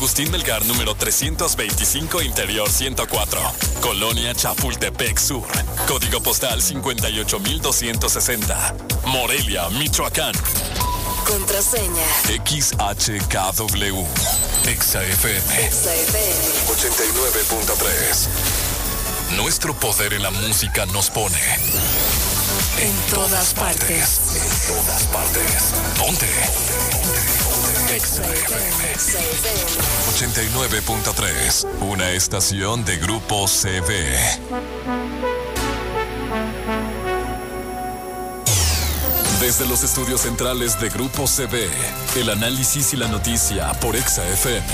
Agustín Melgar, número 325, Interior 104. Colonia Chapultepec Sur. Código postal 58260. Morelia, Michoacán. Contraseña XHKW. EXA-FM 89.3. Nuestro poder en la música nos pone en todas partes. En todas partes. Ponte. EXA-FM 89.3. Una estación de Grupo CV. Desde los estudios centrales de Grupo CV, el análisis y la noticia por EXA-FM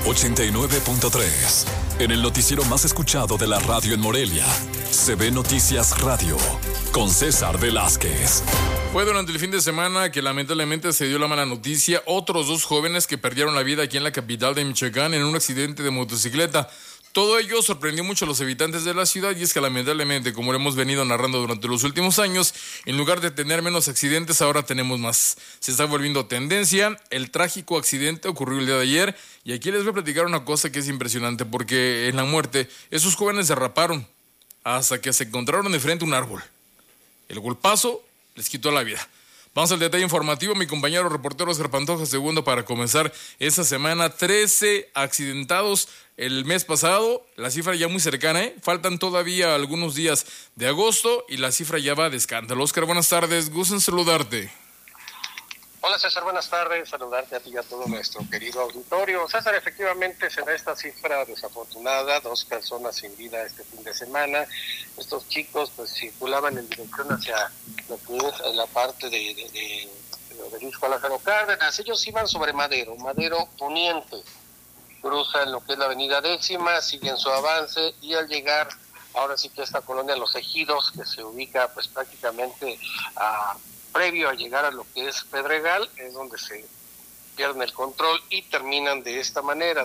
89.3. En el noticiero más escuchado de la radio en Morelia, CV Noticias Radio, con César Velázquez. Fue durante el fin de semana que lamentablemente se dio la mala noticia. Otros 2 jóvenes que perdieron la vida aquí en la capital de Michoacán en un accidente de motocicleta. Todo ello sorprendió mucho a los habitantes de la ciudad, y es que lamentablemente, como lo hemos venido narrando durante los últimos años, en lugar de tener menos accidentes, ahora tenemos más. Se está volviendo tendencia. El trágico accidente ocurrió el día de ayer, y aquí les voy a platicar una cosa que es impresionante, porque en la muerte, esos jóvenes derraparon hasta que se encontraron de frente a un árbol. El golpazo les quitó la vida. Vamos al detalle informativo. Mi compañero reportero Oscar Pantoja II para comenzar esta semana. 13 accidentados el mes pasado, la cifra ya muy cercana, Faltan todavía algunos días de agosto y la cifra ya va de escándalo. Oscar, buenas tardes, gusto en saludarte. Hola César, buenas tardes, saludarte a ti y a todo nuestro querido auditorio. César, efectivamente se da esta cifra desafortunada, 2 personas sin vida este fin de semana. Estos chicos pues circulaban en dirección hacia lo que es la parte de Obelisco Lázaro Cárdenas. Ellos iban sobre Madero Poniente, cruzan lo que es la avenida Décima, siguen su avance y al llegar ahora sí que esta colonia Los Ejidos, que se ubica pues prácticamente previo a llegar a lo que es Pedregal, es donde se pierden el control y terminan de esta manera,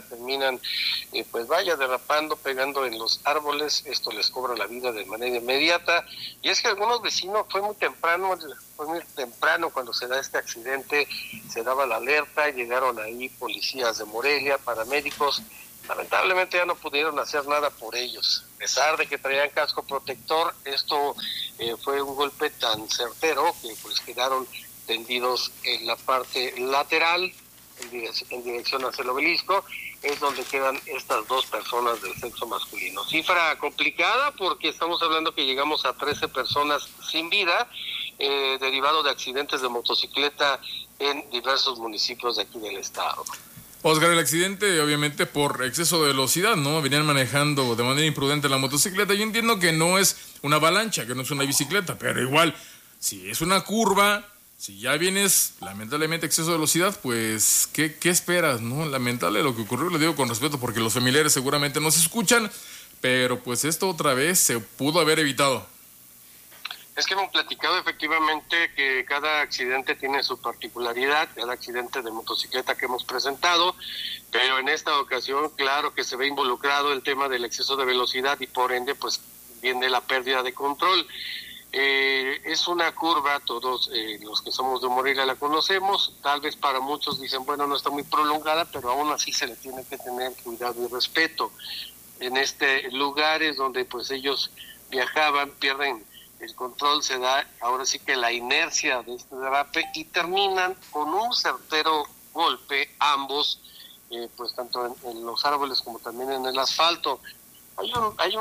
derrapando, pegando en los árboles. Esto les cobra la vida de manera inmediata, y es que algunos vecinos fue muy temprano cuando se da este accidente, se daba la alerta, llegaron ahí policías de Morelia, paramédicos. Lamentablemente ya no pudieron hacer nada por ellos, a pesar de que traían casco protector. Esto fue un golpe tan certero que pues quedaron tendidos en la parte lateral, en dirección hacia el obelisco, es donde quedan estas 2 personas del sexo masculino. Cifra complicada porque estamos hablando que llegamos a 13 personas sin vida, derivado de accidentes de motocicleta en diversos municipios de aquí del estado. Oscar, el accidente obviamente por exceso de velocidad, ¿no? Venían manejando de manera imprudente la motocicleta. Yo entiendo que no es una avalancha, que no es una bicicleta, pero igual, si es una curva, si ya vienes lamentablemente exceso de velocidad, pues, ¿qué esperas, no? Lamentable lo que ocurrió, lo digo con respeto porque los familiares seguramente no se escuchan, pero pues esto otra vez se pudo haber evitado. Es que hemos platicado efectivamente que cada accidente tiene su particularidad, cada accidente de motocicleta que hemos presentado, pero en esta ocasión, claro que se ve involucrado el tema del exceso de velocidad y por ende, pues viene la pérdida de control. Es una curva, todos los que somos de Morelia la conocemos, tal vez para muchos dicen, bueno, no está muy prolongada, pero aún así se le tiene que tener cuidado y respeto. En este lugar es donde pues ellos viajaban, pierden el control, se da ahora sí que la inercia de este derrape y terminan con un certero golpe ambos, pues tanto en los árboles como también en el asfalto. Hay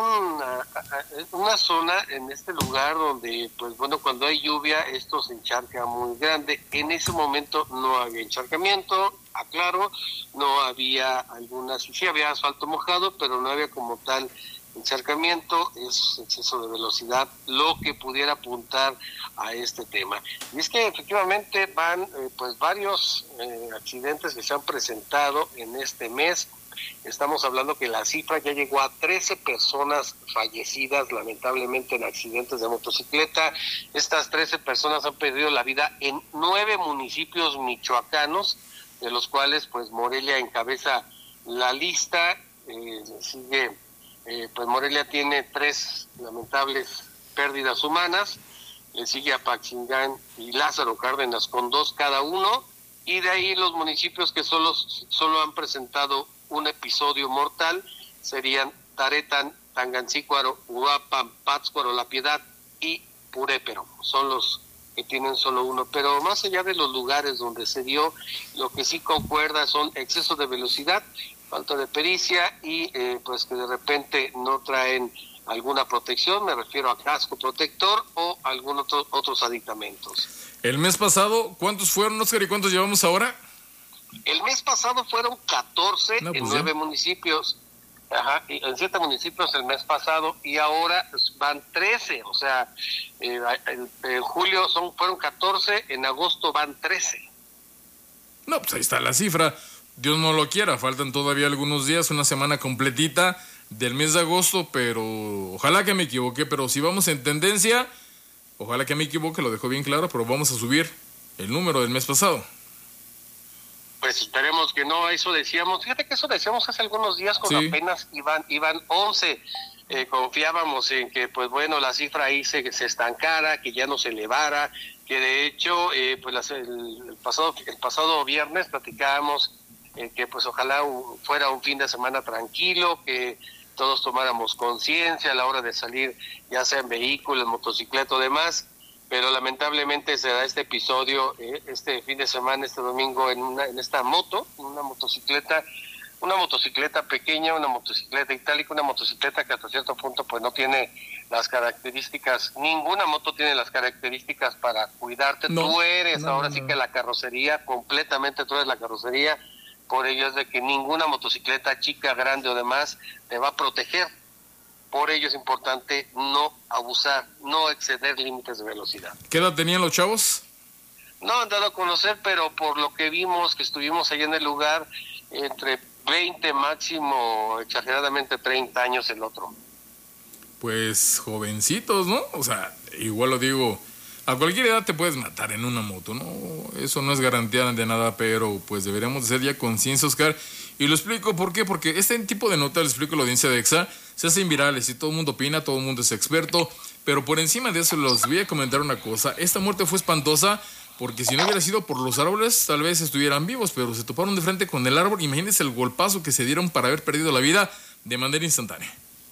una zona en este lugar donde, pues bueno, cuando hay lluvia esto se encharca muy grande. En ese momento no había encharcamiento, aclaro, no había sí había asfalto mojado, pero no había como tal encharcamiento. Es exceso de velocidad lo que pudiera apuntar a este tema. Y es que efectivamente van pues varios accidentes que se han presentado en este mes. Estamos hablando que la cifra ya llegó a 13 personas fallecidas lamentablemente en accidentes de motocicleta. Estas 13 personas han perdido la vida en 9 municipios michoacanos, de los cuales pues Morelia encabeza la lista. Sigue pues Morelia tiene 3 lamentables pérdidas humanas, le sigue Apaxingán y Lázaro Cárdenas con 2 cada uno, y de ahí los municipios que solo han presentado un episodio mortal, serían Taretan, Tangancícuaro, Uruapan, Pátzcuaro, La Piedad y Purépero. Son los que tienen solo uno, pero más allá de los lugares donde se dio, lo que sí concuerda son exceso de velocidad, falta de pericia y pues que de repente no traen alguna protección, me refiero a casco protector o algunos otros aditamentos. El mes pasado, ¿cuántos fueron, Oscar, y cuántos llevamos ahora? El mes pasado fueron 14 en 9 municipios. Ajá, y en 7 municipios el mes pasado y ahora van 13, o sea, en julio fueron 14, en agosto van 13. No, pues ahí está la cifra. Dios no lo quiera, faltan todavía algunos días, una semana completita del mes de agosto, pero ojalá que me equivoque, pero si vamos en tendencia, ojalá que me equivoque, lo dejo bien claro, pero vamos a subir el número del mes pasado. Pues esperemos que no, eso decíamos. Fíjate que eso decíamos hace algunos días cuando apenas iban 11. Confiábamos en que, pues bueno, la cifra ahí se estancara, que ya no se elevara, que de hecho, pues el pasado viernes platicábamos que pues ojalá fuera un fin de semana tranquilo, que todos tomáramos conciencia a la hora de salir, ya sea en vehículo, en motocicleta o demás. Pero lamentablemente se da este episodio este fin de semana, este domingo, en esta moto, una motocicleta pequeña, una motocicleta itálica, una motocicleta que hasta cierto punto pues no tiene las características, ninguna moto tiene las características para cuidarte. No, tú eres sí que la carrocería, completamente tú eres la carrocería, por ello es de que ninguna motocicleta chica, grande o demás te va a proteger. Por ello es importante no abusar, no exceder límites de velocidad. ¿Qué edad tenían los chavos? No han dado a conocer, pero por lo que vimos, que estuvimos ahí en el lugar, entre 20 máximo, exageradamente 30 años el otro. Pues jovencitos, ¿no? O sea, igual lo digo, a cualquier edad te puedes matar en una moto, ¿no? Eso no es garantía de nada, pero pues deberíamos de ser ya conciencia, Oscar. Y lo explico, ¿por qué? Porque este tipo de notas, le explico a la audiencia de EXA, se hacen virales y todo el mundo opina, todo el mundo es experto, pero por encima de eso les voy a comentar una cosa. Esta muerte fue espantosa porque si no hubiera sido por los árboles, tal vez estuvieran vivos, pero se toparon de frente con el árbol. Imagínense el golpazo que se dieron para haber perdido la vida de manera instantánea.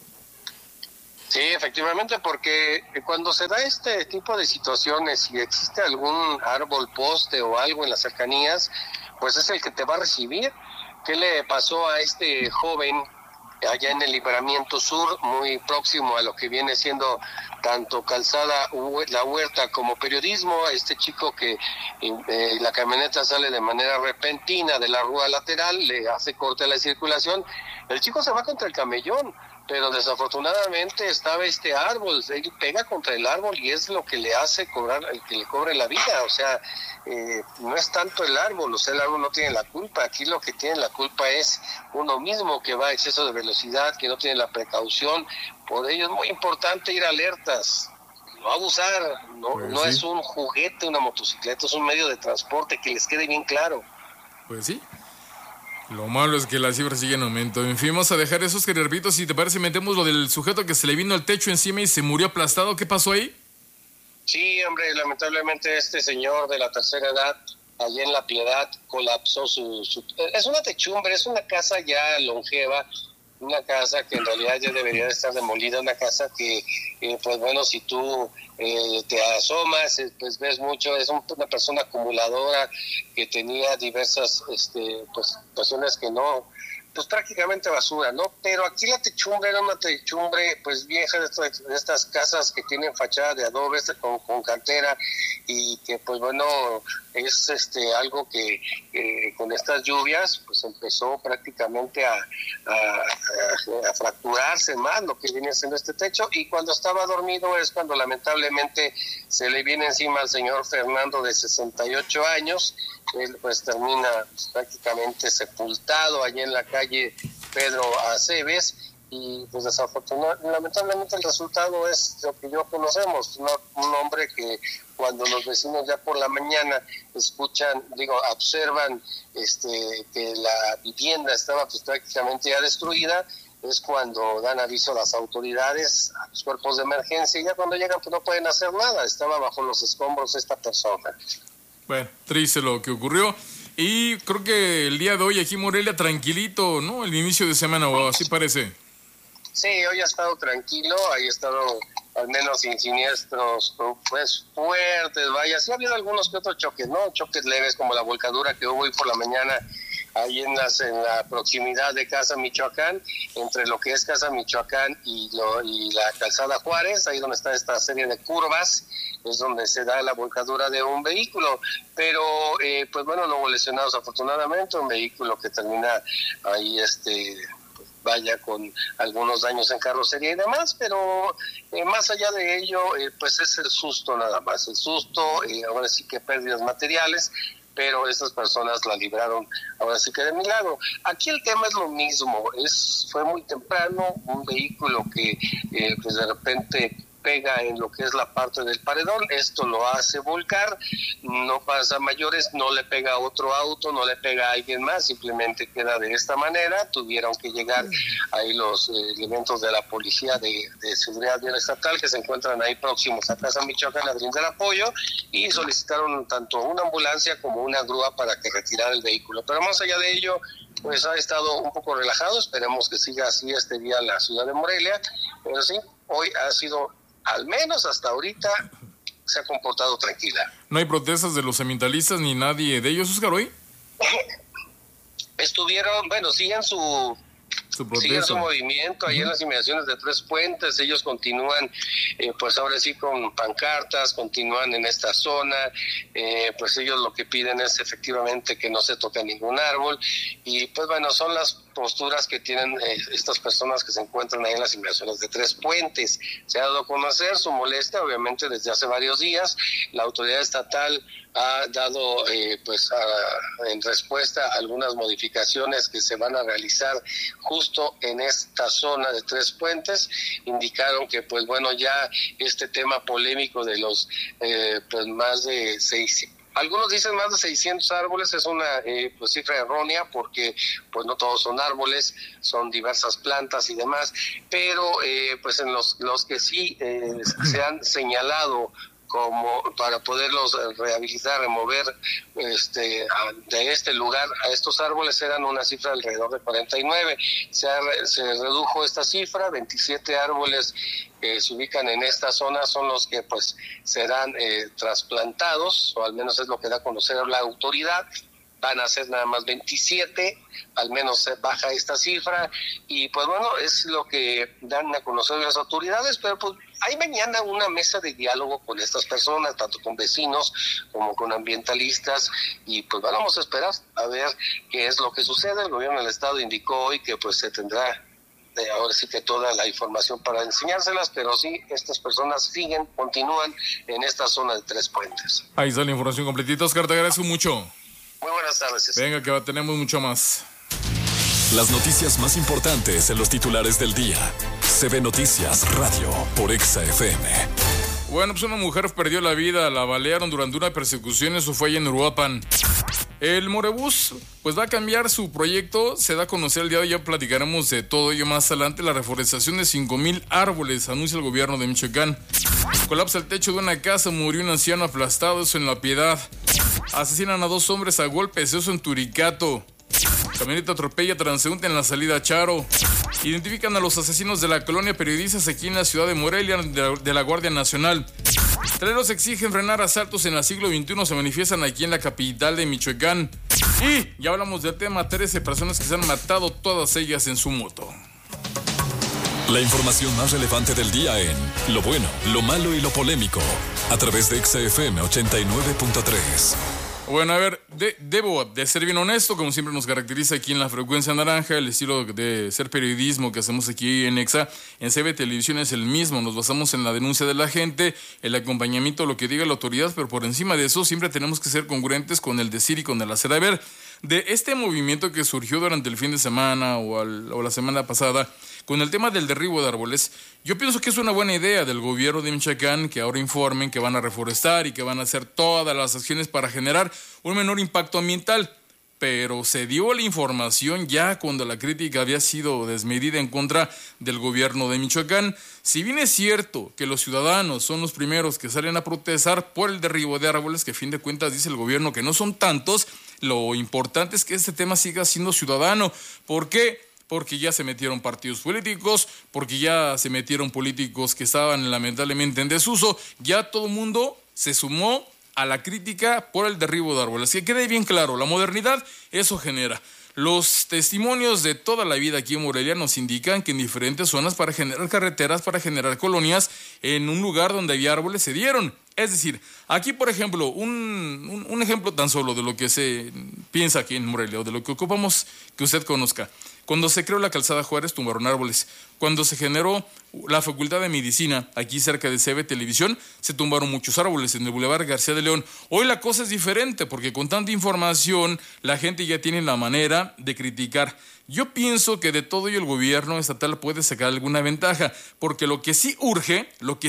Sí, efectivamente, porque cuando se da este tipo de situaciones y existe algún árbol, poste o algo en las cercanías, pues es el que te va a recibir. ¿Qué le pasó a este joven allá en el Libramiento Sur, muy próximo a lo que viene siendo tanto Calzada La Huerta como Periodismo? Este chico que la camioneta sale de manera repentina de la rúa lateral, le hace corte a la circulación, el chico se va contra el camellón, pero desafortunadamente estaba este árbol, él pega contra el árbol y es lo que le hace cobrar, el que le cobre la vida. O sea, no es tanto el árbol, o sea, el árbol no tiene la culpa, aquí lo que tiene la culpa es uno mismo que va a exceso de velocidad, que no tiene la precaución. Por ello es muy importante ir alertas, no abusar, no es un juguete una motocicleta, es un medio de transporte, que les quede bien claro. Pues sí. Lo malo es que la cifra sigue en aumento. En fin, vamos a dejar esos que repito, si te parece, metemos lo del sujeto que se le vino el techo encima y se murió aplastado. ¿Qué pasó ahí? Sí, hombre, lamentablemente este señor de la tercera edad, allá en La Piedad, colapsó su... Es una techumbre, es una casa ya longeva, una casa que en realidad ya debería de estar demolida, una casa que, pues bueno, si tú te asomas, pues ves mucho, es una persona acumuladora que tenía diversas pues situaciones que no, pues prácticamente basura, ¿no? Pero aquí la techumbre era una techumbre pues vieja de estas casas que tienen fachada de adobe con cantera, y que pues bueno, es algo que con estas lluvias pues empezó prácticamente a fracturarse más lo que viene siendo este techo, y cuando estaba dormido es cuando lamentablemente se le viene encima al señor Fernando de 68 años. Él pues termina pues, prácticamente sepultado allí en la calle Pedro Aceves, y pues lamentablemente el resultado es lo que yo conocemos, un hombre que cuando los vecinos ya por la mañana observan que la vivienda estaba pues prácticamente ya destruida, es cuando dan aviso a las autoridades, a los cuerpos de emergencia, y ya cuando llegan pues no pueden hacer nada, estaba bajo los escombros esta persona. Bueno, triste lo que ocurrió. Y creo que el día de hoy aquí en Morelia tranquilito, ¿no? El inicio de semana, o así parece. Sí, hoy ha estado tranquilo, ha estado al menos sin siniestros pues fuertes, vaya, sí ha habido algunos que otros choques, ¿no? Choques leves como la volcadura que hubo hoy por la mañana ahí en la proximidad de Casa Michoacán, entre lo que es Casa Michoacán y la Calzada Juárez, ahí donde está esta serie de curvas, es donde se da la volcadura de un vehículo, pero pues bueno, no hubo lesionados afortunadamente, un vehículo que termina ahí vaya con algunos daños en carrocería y demás, pero más allá de ello, pues es el susto nada más, el susto, ahora sí que pérdidas materiales, pero estas personas la libraron ahora sí que de milagro. Aquí el tema es lo mismo, fue muy temprano, un vehículo que pues de repente pega en lo que es la parte del paredón, esto lo hace volcar, no pasa a mayores, no le pega a otro auto, no le pega a alguien más, simplemente queda de esta manera. Tuvieron que llegar ahí los elementos de la Policía de Seguridad Vial Estatal que se encuentran ahí próximos a Casa Michoacán a brindar apoyo y solicitaron tanto una ambulancia como una grúa para que retirara el vehículo. Pero más allá de ello, pues ha estado un poco relajado, esperemos que siga así este día la ciudad de Morelia, pero sí, hoy ha sido, al menos hasta ahorita, se ha comportado tranquila. ¿No hay protestas de los ambientalistas ni nadie de ellos, Oscar, hoy? Estuvieron, bueno, siguen su movimiento ahí en las inmediaciones de Tres Puentes. Ellos continúan, pues ahora sí con pancartas, continúan en esta zona, pues ellos lo que piden es efectivamente que no se toque ningún árbol, y pues bueno, son las posturas que tienen estas personas que se encuentran ahí en las inmediaciones de Tres Puentes. Se ha dado a conocer su molestia, obviamente, desde hace varios días. La autoridad estatal ha dado, en respuesta a algunas modificaciones que se van a realizar justo en esta zona de Tres Puentes. Indicaron que, pues bueno, ya este tema polémico de los, pues más de 600, algunos dicen más de 600 árboles, es una pues cifra errónea porque pues no todos son árboles, son diversas plantas y demás, pero pues en los que sí se han señalado como para poderlos rehabilitar, remover de este lugar a estos árboles, eran una cifra alrededor de 49. Se redujo esta cifra, 27 árboles que se ubican en esta zona son los que pues serán trasplantados, o al menos es lo que da a conocer la autoridad. Van a ser nada más 27, al menos se baja esta cifra, y pues bueno, es lo que dan a conocer las autoridades, pero pues hay mañana una mesa de diálogo con estas personas, tanto con vecinos como con ambientalistas, y pues vamos a esperar a ver qué es lo que sucede. El gobierno del estado indicó hoy que pues se tendrá ahora sí que toda la información para enseñárselas, pero sí, estas personas continúan en esta zona de Tres Puentes. Ahí está la información completita, Oscar, te agradezco mucho. Muy buenas tardes. Venga, que tenemos mucho más. Las noticias más importantes en los titulares del día. CB Noticias Radio por Exa FM. Bueno, pues una mujer perdió la vida, la balearon durante una persecución, eso fue allá en Uruapan. El Morebús pues va a cambiar su proyecto, se da a conocer el día de hoy, ya platicaremos de todo ello más adelante. La reforestación de 5,000 árboles, anuncia el gobierno de Michoacán. Colapsa el techo de una casa, murió un anciano aplastado, eso en La Piedad. Asesinan a 2 hombres a golpes, eso en Turicato. Camioneta atropella transeúnte en la salida a Charo. Identifican a los asesinos de la colonia Periodistas aquí en la ciudad de Morelia, de la Guardia Nacional. Traileros exigen frenar asaltos en el siglo XXI, se manifiestan aquí en la capital de Michoacán. Y ya hablamos del tema, 13 personas que se han matado, todas ellas en su moto. La información más relevante del día en Lo Bueno, Lo Malo y Lo Polémico, a través de Exa FM 89.3. Bueno, a ver, debo de ser bien honesto, como siempre nos caracteriza aquí en la frecuencia naranja, el estilo de ser periodismo que hacemos aquí en Exa, en CB Televisión es el mismo, nos basamos en la denuncia de la gente, el acompañamiento a lo que diga la autoridad, pero por encima de eso siempre tenemos que ser congruentes con el decir y con el hacer. A ver, de este movimiento que surgió durante el fin de semana o la semana pasada, con el tema del derribo de árboles, yo pienso que es una buena idea del gobierno de Michoacán que ahora informen que van a reforestar y que van a hacer todas las acciones para generar un menor impacto ambiental. pero se dio la información ya cuando la crítica había sido desmedida en contra del gobierno de Michoacán. Si bien es cierto que los ciudadanos son los primeros que salen a protestar por el derribo de árboles, que a fin de cuentas dice el gobierno que no son tantos, lo importante es que este tema siga siendo ciudadano. ¿Por qué? Porque ya se metieron partidos políticos, porque ya se metieron políticos que estaban lamentablemente en desuso, ya todo el mundo se sumó a la crítica por el derribo de árboles. Que quede bien claro, la modernidad eso genera. Los testimonios de toda la vida aquí en Morelia nos indican que en diferentes zonas para generar carreteras, para generar colonias, en un lugar donde había árboles se dieron. Es decir, aquí por ejemplo, un ejemplo tan solo de lo que se piensa aquí en Morelia, o de lo que ocupamos que usted conozca. Cuando se creó la calzada Juárez, tumbaron árboles. Cuando se generó la Facultad de Medicina, aquí cerca de CB Televisión, se tumbaron muchos árboles en el Boulevard García de León. Hoy la cosa es diferente, porque con tanta información, la gente ya tiene la manera de criticar. Yo pienso que de todo ello el gobierno estatal puede sacar alguna ventaja, porque lo que sí urge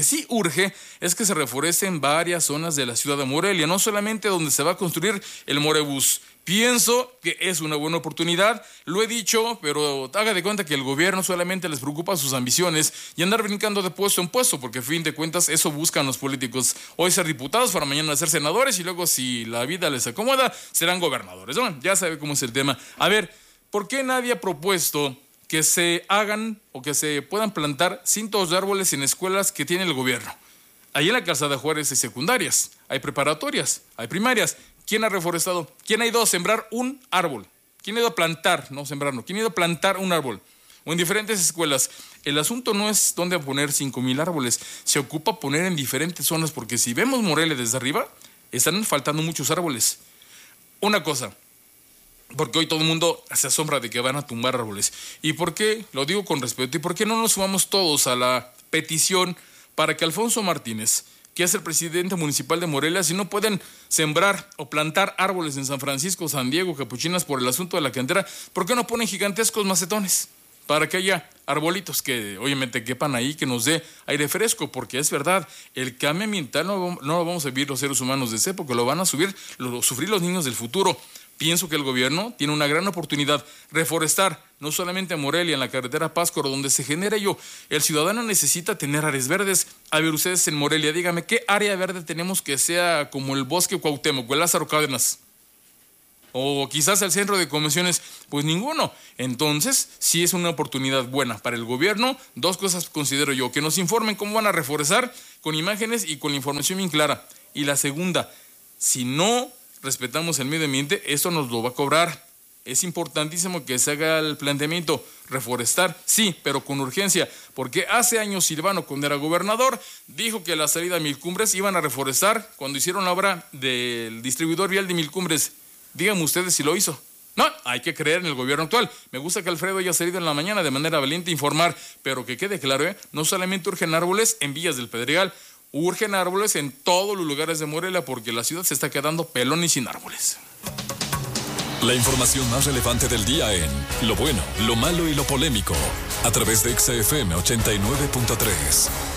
es que se reforesten varias zonas de la ciudad de Morelia, no solamente donde se va a construir el Morebús. Pienso que es una buena oportunidad, lo he dicho, pero haga de cuenta que el gobierno solamente les preocupa sus ambiciones y andar brincando de puesto en puesto, porque a fin de cuentas eso buscan los políticos. Hoy ser diputados, para mañana ser senadores y luego si la vida les acomoda, serán gobernadores. Bueno, ya sabe cómo es el tema. A ver, ¿por qué nadie ha propuesto que se hagan o que se puedan plantar cientos de árboles en escuelas que tiene el gobierno? Ahí en la Calzada Juárez hay secundarias, hay preparatorias, hay primarias. ¿Quién ha reforestado? ¿Quién ha ido a sembrar un árbol? ¿Quién ha ido a plantar? No sembrar, no. ¿Quién ha ido a plantar un árbol? O en diferentes escuelas. El asunto no es dónde poner 5,000 árboles. Se ocupa poner en diferentes zonas, porque si vemos Morelia desde arriba, están faltando muchos árboles. Una cosa, porque hoy todo el mundo se asombra de que van a tumbar árboles. ¿Y por qué? Lo digo con respeto. ¿Y por qué no nos sumamos todos a la petición para que Alfonso Martínez, que es el presidente municipal de Morelia, si no pueden sembrar o plantar árboles en San Francisco, San Diego, Capuchinas por el asunto de la cantera, ¿por qué no ponen gigantescos macetones? Para que haya arbolitos que obviamente quepan ahí, que nos dé aire fresco, porque es verdad, el cambio ambiental no lo vamos a vivir los seres humanos de esa época, lo van a sufrir los niños del futuro. Pienso que el gobierno tiene una gran oportunidad, reforestar, no solamente en Morelia, en la carretera Páscoro, donde se genera ello. El ciudadano necesita tener áreas verdes. A ver, ustedes en Morelia, dígame, ¿qué área verde tenemos que sea como el Bosque Cuauhtémoc o el Lázaro Cárdenas? O quizás el centro de convenciones, pues ninguno. Entonces, sí es una oportunidad buena para el gobierno. Dos cosas considero yo, que nos informen cómo van a reforestar con imágenes y con la información bien clara. Y la segunda, si no respetamos el medio ambiente, esto nos lo va a cobrar. Es importantísimo que se haga el planteamiento, reforestar, sí, pero con urgencia, porque hace años Silvano, cuando era gobernador, dijo que la salida a Mil Cumbres iban a reforestar cuando hicieron la obra del distribuidor vial de Mil Cumbres. Díganme ustedes si lo hizo. No, hay que creer en el gobierno actual. Me gusta que Alfredo haya salido en la mañana de manera valiente a informar, pero que quede claro, no solamente urgen árboles en Villas del Pedregal, urgen árboles en todos los lugares de Morelia, porque la ciudad se está quedando pelón y sin árboles. La información más relevante del día en Lo Bueno, Lo Malo y Lo Polémico, a través de XFM 89.3.